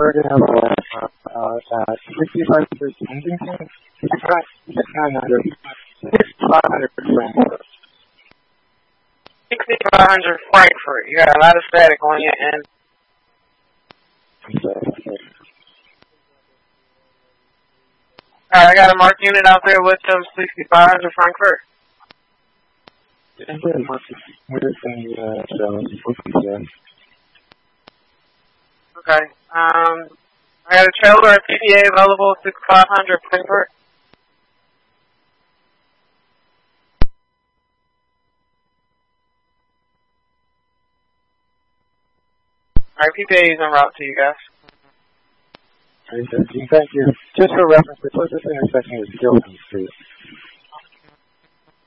we're going to have a 6500 Kensington, 6500 Frankfurt. 6500 Frankfurt. You got a lot of static on your end. Alright, I got a marked unit out there with some 6500 Frankfurt. Okay. I got a trailer at PPA available, 6500 Frankfurt. Alright, PPA is en route to you guys. Thank you. Just for reference, the closest intersection is Gilman Street.